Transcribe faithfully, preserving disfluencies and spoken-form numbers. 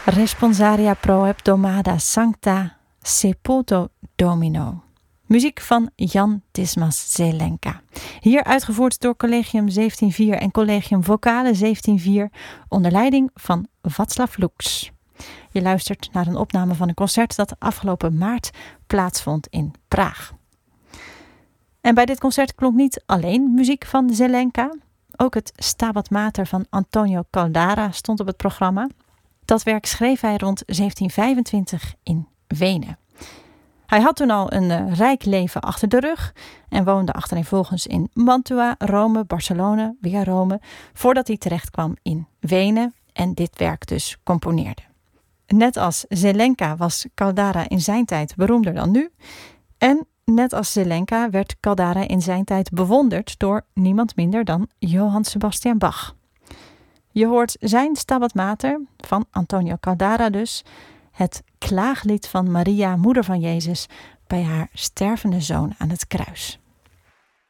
Responsaria pro hebdomada sancta sepulto Domino. Muziek van Jan Dismas Zelenka. Hier uitgevoerd door Collegium zeventien vier en Collegium Vocale zeventien vier onder leiding van Václav Lux. Je luistert naar een opname van een concert dat afgelopen maart plaatsvond in Praag. En bij dit concert klonk niet alleen muziek van Zelenka. Ook het Stabat Mater van Antonio Caldara stond op het programma. Dat werk schreef hij rond zeventien vijfentwintig in Wenen. Hij had toen al een uh, rijk leven achter de rug en woonde achtereenvolgens in Mantua, Rome, Barcelona, via Rome, voordat hij terecht kwam in Wenen en dit werk dus componeerde. Net als Zelenka was Caldara in zijn tijd beroemder dan nu. En net als Zelenka werd Caldara in zijn tijd bewonderd door niemand minder dan Johann Sebastian Bach. Je hoort zijn Stabat Mater van Antonio Caldara dus, het klaaglied van Maria, moeder van Jezus, bij haar stervende zoon aan het kruis.